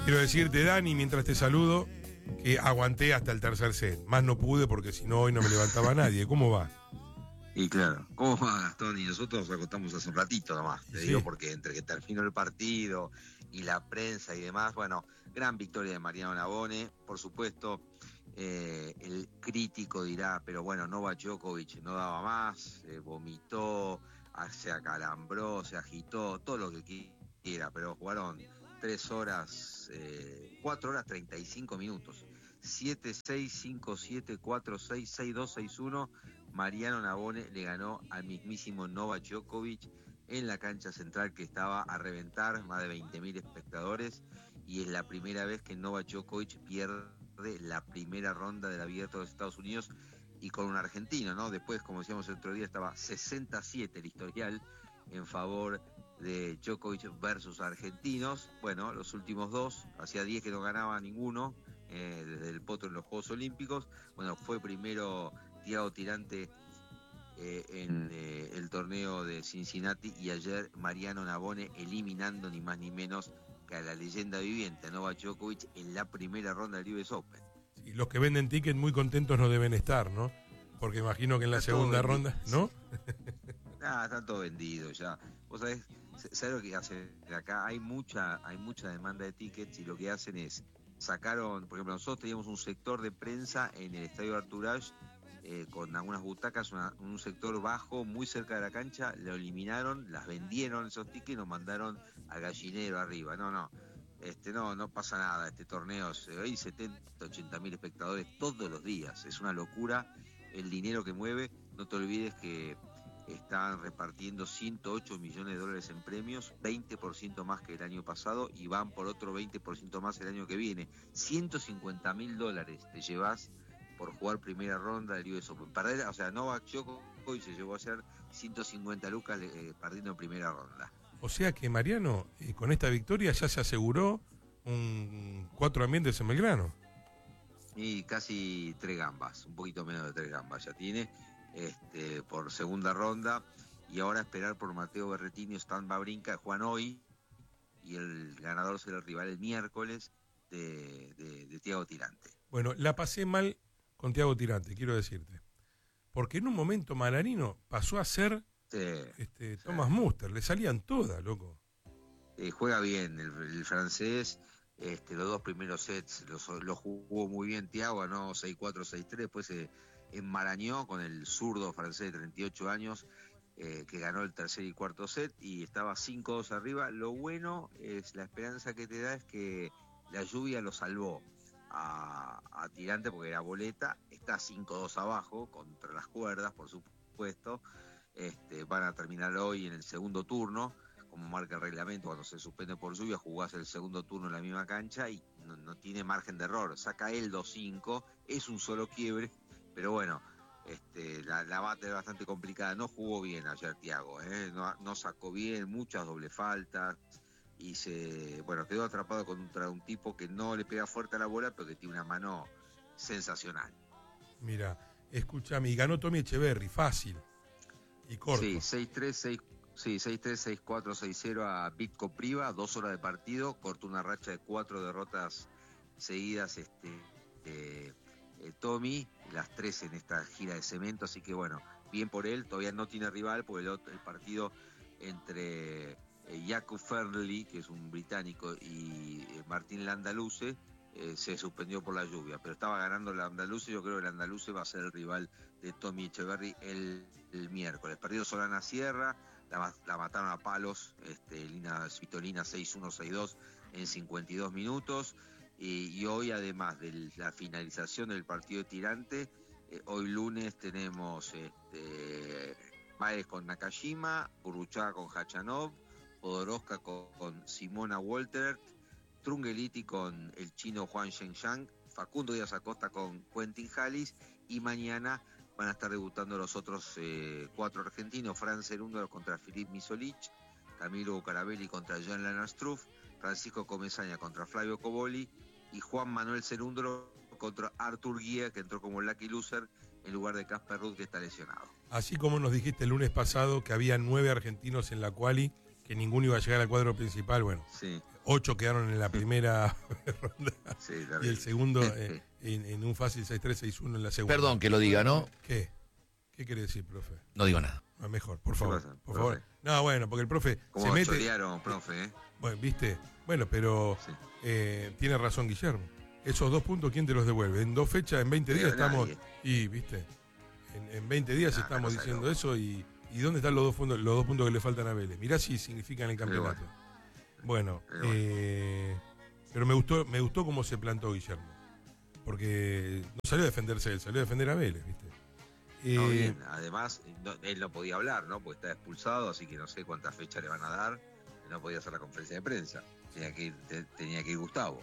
Quiero decirte, Dani, mientras te saludo, que aguanté hasta el tercer set. Más no pude porque si no hoy no me levantaba nadie. ¿Cómo va? Y claro, ¿cómo va, Gastón? Y nosotros nos acostamos hace un ratito nomás, te digo, porque entre que terminó el partido y la prensa y demás, bueno, gran victoria de Mariano Navone, por supuesto, el crítico dirá, pero bueno, Novak Djokovic no daba más, vomitó, se acalambró, se agitó, todo lo que quiera, pero jugaron 4 horas 35 minutos, 7-6, 5-7, 4-6, 6-2, 6-1, Mariano Navone le ganó al mismísimo Novak Djokovic en la cancha central que estaba a reventar, más de 20.000 espectadores, y es la primera vez que Novak Djokovic pierde la primera ronda del Abierto de los Estados Unidos y con un argentino, ¿no? Después, como decíamos el otro día, estaba 67 el historial en favor de Djokovic versus argentinos. Bueno, los últimos dos, hacía 10 que no ganaba ninguno, desde el potro en los Juegos Olímpicos. Bueno, fue primero Thiago Tirante en el torneo de Cincinnati, y ayer Mariano Navone eliminando ni más ni menos que a la leyenda viviente Novak Djokovic en la primera ronda del US Open. Y los que venden tickets muy contentos no deben estar, ¿no? Porque imagino que en la segunda ronda, ¿no? Está todo vendido ya. Vos sabés lo que hacen acá, hay mucha demanda de tickets, y lo que hacen es, sacaron, por ejemplo, nosotros teníamos un sector de prensa en el estadio Arthur Ashe, con algunas butacas, un sector bajo muy cerca de la cancha, lo eliminaron, las vendieron esos tickets y nos mandaron al gallinero arriba. No pasa nada, este torneo, hay 70, 80.000 espectadores todos los días, es una locura el dinero que mueve. No te olvides que están repartiendo $108 millones en premios, 20% más que el año pasado, y van por otro 20% más el año que viene. $150.000 te llevas por jugar primera ronda del US Open. Novak Djokovic se llevó a hacer 150 lucas perdiendo en primera ronda. O sea que Mariano, con esta victoria ya se aseguró un 4 ambientes en Belgrano. Y casi 3 gambas, un poquito menos de 3 gambas ya tiene, por segunda ronda, y ahora esperar por Matteo Berrettini o Stan Wawrinka, juegan hoy, y el ganador será el rival el miércoles de Thiago Tirante. Bueno, la pasé mal con Thiago Tirante, quiero decirte, porque en un momento Manarino pasó a ser Thomas Muster, le salían todas, loco. Juega bien el francés. Los dos primeros sets los jugó muy bien Thiago, ganó 6-4, 6-3, después se enmarañó con el zurdo francés de 38 años, que ganó el tercer y cuarto set y estaba 5-2 arriba. Lo bueno es, la esperanza que te da es que la lluvia lo salvó a Tirante, porque era boleta, está 5-2 abajo contra las cuerdas, por supuesto. Van a terminar hoy en el segundo turno, como marca el reglamento. Cuando se suspende por lluvia, jugás el segundo turno en la misma cancha y no tiene margen de error. Saca él 2-5, es un solo quiebre, pero bueno, la va a tener bastante complicada. No jugó bien ayer Thiago, no sacó bien, muchas doble faltas, y quedó atrapado contra un tipo que no le pega fuerte a la bola, pero que tiene una mano sensacional. Mira, escúchame, y ganó Tommy Echeverry, fácil y corto. Sí, 6-3, 6-4, 6-0 a Vitko Priva, 2 horas de partido, cortó una racha de 4 derrotas seguidas, Tommy, las 3 en esta gira de cemento, así que bueno, bien por él. Todavía no tiene rival, porque el partido entre Jakub Fernley, que es un británico, y Martín Landaluce, se suspendió por la lluvia, pero estaba ganando el Landaluce. Yo creo que el Landaluce va a ser el rival de Tommy Echeverry el miércoles. Perdió Solana Sierra, la mataron a palos, Lina Svitolina 6-1, 6-2 en 52 minutos. Y hoy, además de la finalización del partido de Tirante, hoy lunes tenemos Baez con Nakajima, Burruchaga con Khachanov, Podoroska con Simona Walter, Trungeliti con el chino Juan Zhengzhang, Facundo Díaz Acosta con Quentin Halys, y mañana van a estar debutando los otros 4 argentinos: Fran Cerúndolo contra Filip Misolic, Camilo Bucarabelli contra Jan-Lennard Struff, Francisco Comesaña contra Flavio Cobolli, y Juan Manuel Cerúndolo contra Artur Guía, que entró como lucky loser en lugar de Casper Ruud, que está lesionado. Así como nos dijiste el lunes pasado que había 9 argentinos en la quali, que ninguno iba a llegar al cuadro principal, bueno, sí. 8 quedaron en la primera ronda Sí, y el segundo en un fácil 6-3, 6-1 en la segunda. Perdón que lo diga, ¿no? ¿Qué? ¿Qué quiere decir, profe? No digo nada. No, mejor, por favor. pasa, Por profe? favor. No, bueno, porque el profe Como se mete. chorearon, profe, ¿eh? Bueno, ¿viste? Bueno, pero Sí. tiene razón Guillermo. Esos 2 puntos, ¿quién te los devuelve? En 2 fechas, en 20 días Pero estamos. nadie. Y, ¿viste? En 20 días Nah, estamos cosa diciendo loca. eso y ¿dónde están los 2 puntos que le faltan a Vélez? Mirá si significan el campeonato. Bueno, pero me gustó cómo se plantó Guillermo. Porque no salió a defenderse él, salió a defender a Vélez, ¿viste? No, bien. Además, él no podía hablar, ¿no? Porque está expulsado, así que no sé cuántas fechas le van a dar. No podía hacer la conferencia de prensa. Tenía que ir Gustavo.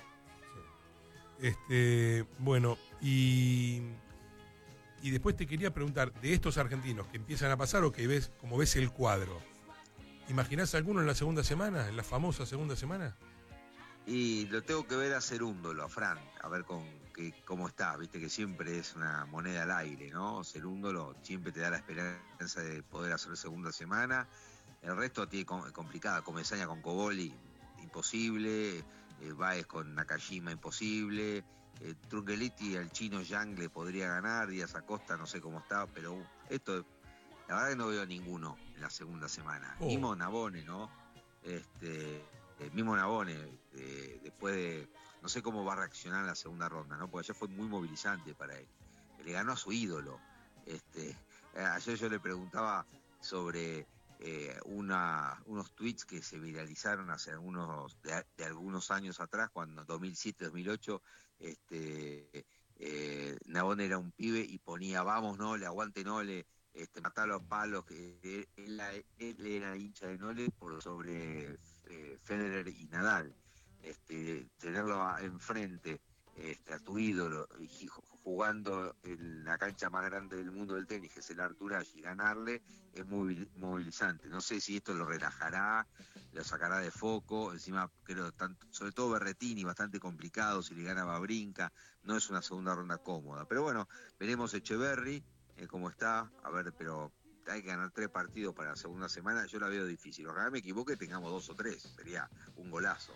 Bueno, y después te quería preguntar, de estos argentinos que empiezan a pasar o que ves, como ves el cuadro, ¿imaginás alguno en la segunda semana, en la famosa segunda semana? Y lo tengo que ver a Cerúndolo, a Fran, a ver cómo está. Viste que siempre es una moneda al aire, ¿no? Cerúndolo siempre te da la esperanza de poder hacer segunda semana. El resto tiene complicada. Comesaña con Coboli, imposible. Báez con Nakajima, imposible. Trungeliti al chino Yang le podría ganar. Díaz Acosta, no sé cómo está, pero esto, la verdad que no veo ninguno en la segunda semana. Mismo Navone, ¿no? Mismo Navone, después de, no sé cómo va a reaccionar en la segunda ronda, ¿no? Porque ayer fue muy movilizante para él. Le ganó a su ídolo. Ayer yo le preguntaba sobre unos tweets que se viralizaron hace de algunos años atrás, cuando 2007-2008, Navone era un pibe y ponía vamos Nole, aguante Nole, matar los palos, que él era hincha de Nole por sobre Federer y Nadal. Tenerlo enfrente, a tu ídolo, y jugando en la cancha más grande del mundo del tenis, que es el Arthur Ashe, y ganarle es muy movilizante. No sé si esto lo relajará, lo sacará de foco. Encima creo, sobre todo Berretini, bastante complicado si le gana Wawrinka. No es una segunda ronda cómoda, pero bueno, veremos Echeverry cómo está, a ver, pero hay que ganar 3 partidos para la segunda semana. Yo la veo difícil. Ojalá me equivoque, tengamos 2 o 3, sería un golazo.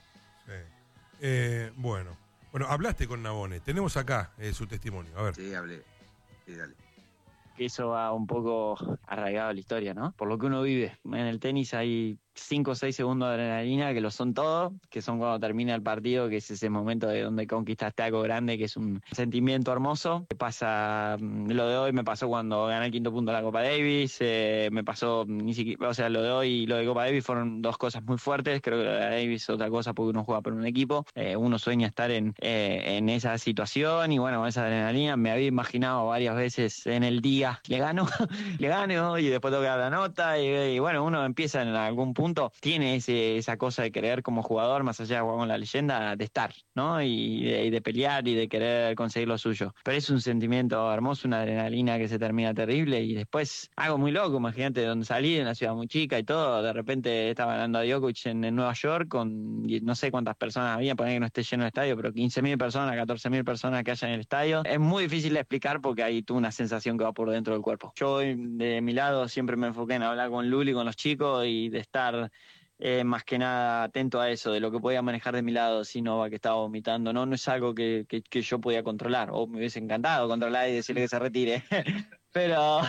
Sí. Bueno, hablaste con Navone, tenemos acá su testimonio, a ver. Sí, hablé. Sí, dale. Que eso va un poco arraigado a la historia, ¿no? Por lo que uno vive. En el tenis hay 5 o 6 segundos de adrenalina que lo son todo, que son cuando termina el partido, que es ese momento de donde conquistaste algo grande, que es un sentimiento hermoso. Me pasa, lo de hoy me pasó cuando gané el 5.º punto de la Copa Davis, me pasó ni siquiera, o sea, lo de hoy y lo de Copa Davis fueron 2 cosas muy fuertes. Creo que lo de Davis es otra cosa porque uno juega por un equipo, uno sueña estar en esa situación y bueno, esa adrenalina me había imaginado varias veces en el día, le gano y después tengo que dar la nota y bueno, uno empieza en algún punto, tiene esa cosa de querer como jugador, más allá de jugar con la leyenda, de estar, ¿no? Y de pelear y de querer conseguir lo suyo. Pero es un sentimiento hermoso, una adrenalina que se termina terrible y después algo muy loco, imagínate, donde salí, en una ciudad muy chica y todo, de repente estaba ganando a Djokovic en Nueva York con no sé cuántas personas había, poner que no esté lleno el estadio, pero 15.000 personas, 14.000 personas que haya en el estadio. Es muy difícil de explicar porque hay tú una sensación que va por dentro del cuerpo. Yo de mi lado siempre me enfoqué en hablar con Luli, con los chicos y de estar más que nada atento a eso, de lo que podía manejar de mi lado si Novak estaba vomitando. No es algo que yo podía controlar, o me hubiese encantado controlar y decirle que se retire, pero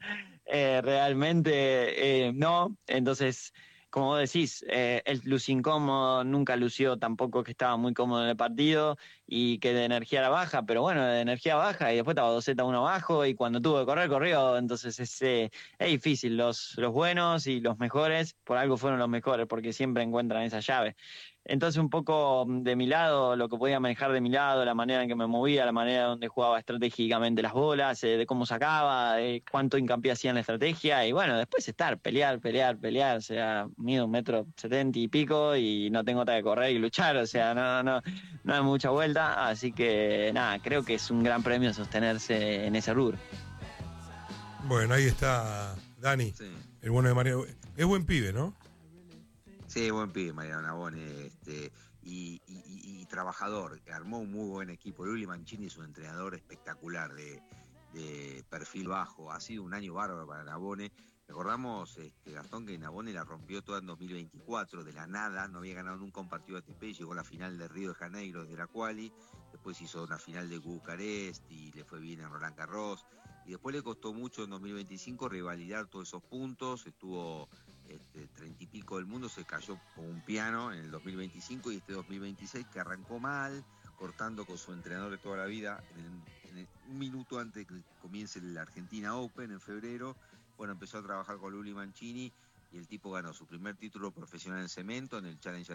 realmente no. Entonces, como vos decís, él lució incómodo, nunca lució tampoco que estaba muy cómodo en el partido y que de energía era baja, pero bueno, de energía baja y después estaba 2-1 abajo y cuando tuvo que correr, corrió. Entonces es difícil. Los buenos y los mejores, por algo fueron los mejores, porque siempre encuentran esa llave. Entonces un poco de mi lado, lo que podía manejar de mi lado, la manera en que me movía, la manera donde jugaba estratégicamente las bolas, de cómo sacaba, cuánto hincapié hacía en la estrategia y bueno, después pelear, o sea, mido 1,70 y pico y no tengo otra que correr y luchar, o sea, no hay mucha vuelta, así que nada, creo que es un gran premio sostenerse en ese rubro. Bueno, ahí está Dani, sí. El bueno de Mariano, es buen pibe, ¿no? Sí, buen pibe Mariano Navone, y trabajador, armó un muy buen equipo. Luli Mancini es un entrenador espectacular de perfil bajo, ha sido un año bárbaro para Navone. Recordamos, Gastón, que Navone la rompió toda en 2024, de la nada, no había ganado nunca un partido ATP, llegó a la final de Río de Janeiro desde la quali, después hizo una final de Bucarest y le fue bien en Roland Garros, y después le costó mucho en 2025 revalidar todos esos puntos, estuvo 30 y pico del mundo, se cayó con un piano en el 2025 y este 2026 que arrancó mal, cortando con su entrenador de toda la vida, un minuto antes de que comience la Argentina Open en febrero. Bueno, empezó a trabajar con Luli Mancini y el tipo ganó su primer título profesional en cemento en el Challenger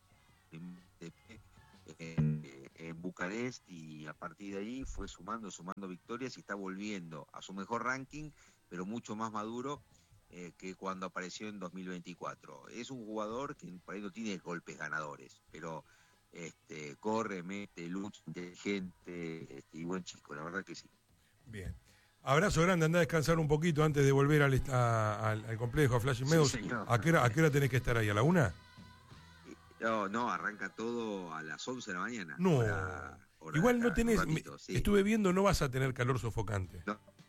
en Bucarest, y a partir de ahí fue sumando victorias y está volviendo a su mejor ranking, pero mucho más maduro que cuando apareció en 2024. Es un jugador que por ahí no tiene golpes ganadores, pero corre, mete, lucha, inteligente y buen chico, la verdad que sí. Bien. Abrazo grande, anda a descansar un poquito antes de volver al complejo, a Flushing Meadows. Sí, ¿A qué hora tenés que estar ahí? ¿A la 1? No, arranca todo a las 11 de la mañana. No, hora igual no acá, tenés, ratito, sí. estuve viendo, no vas a tener calor sofocante.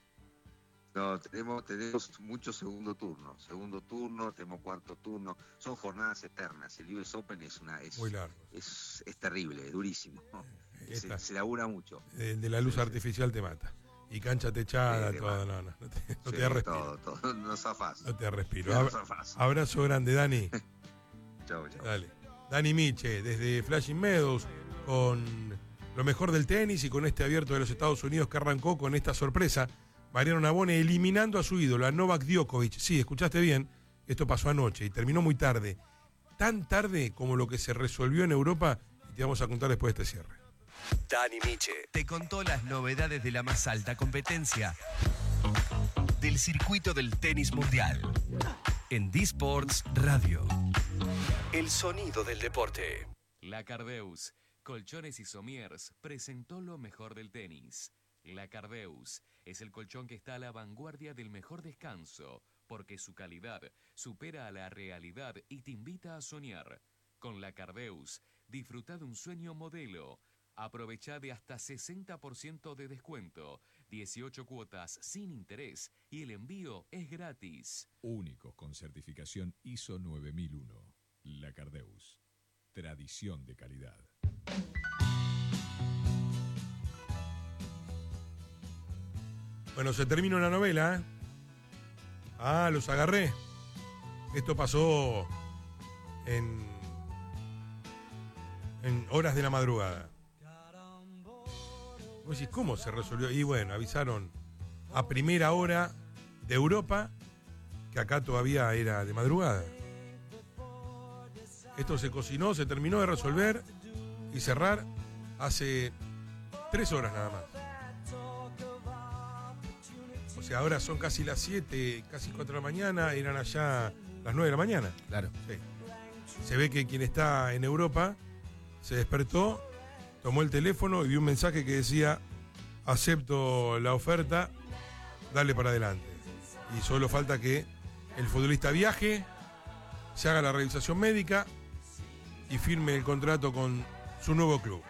No, tenemos mucho segundo turno, tenemos cuarto turno, son jornadas eternas. El US Open es muy largo. Es terrible, es durísimo, ¿no? Se labura mucho. El de la luz artificial te mata. Y cancha techada, todo, no te da respiro. Todo, no zafás. No te da respiro. No zafás. Abrazo grande, Dani. Chau. Dale. Dani Miche, desde Flushing Meadows, con lo mejor del tenis y con este abierto de los Estados Unidos que arrancó con esta sorpresa. Mariano Navone eliminando a su ídolo, a Novak Djokovic. Sí, escuchaste bien, esto pasó anoche y terminó muy tarde. Tan tarde como lo que se resolvió en Europa, y te vamos a contar después de este cierre. Dani Miche te contó las novedades de la más alta competencia del circuito del tenis mundial en D-Sports Radio. El sonido del deporte. La Cardeus, Colchones y Somiers, presentó lo mejor del tenis. La Cardeus es el colchón que está a la vanguardia del mejor descanso, porque su calidad supera a la realidad y te invita a soñar. Con La Cardeus, disfruta de un sueño modelo. Aprovecha de hasta 60% de descuento, 18 cuotas sin interés y el envío es gratis. Únicos con certificación ISO 9001. La Cardeus. Tradición de calidad. Bueno, se terminó la novela, ¿eh? Ah, los agarré. Esto pasó en horas de la madrugada. Vos decís, ¿cómo se resolvió? Y bueno, avisaron a primera hora de Europa que acá todavía era de madrugada. Esto se cocinó, se terminó de resolver y cerrar hace 3 horas nada más. O sea, ahora son casi las 7, casi 4 de la mañana, eran allá las 9 de la mañana. Claro. Sí. Se ve que quien está en Europa se despertó, tomó el teléfono y vio un mensaje que decía: acepto la oferta, dale para adelante. Y solo falta que el futbolista viaje, se haga la revisación médica y firme el contrato con su nuevo club.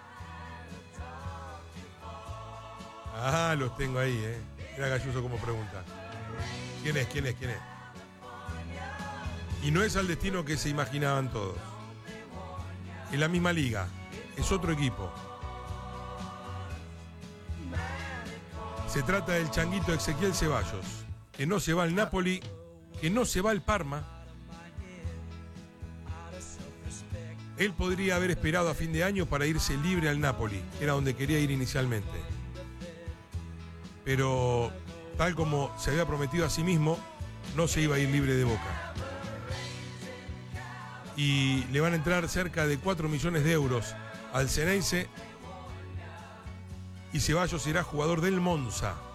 Ah, los tengo ahí, Era Galluso como pregunta. ¿Quién es? Y no es al destino que se imaginaban todos. Es la misma liga, es otro equipo. Se trata del changuito Ezequiel Ceballos, que no se va al Napoli, que no se va al Parma. Él podría haber esperado a fin de año para irse libre al Napoli, que era donde quería ir inicialmente. Pero, tal como se había prometido a sí mismo, no se iba a ir libre de Boca. Y le van a entrar cerca de 4 millones de euros al Ceneice, y Ceballos será jugador del Monza.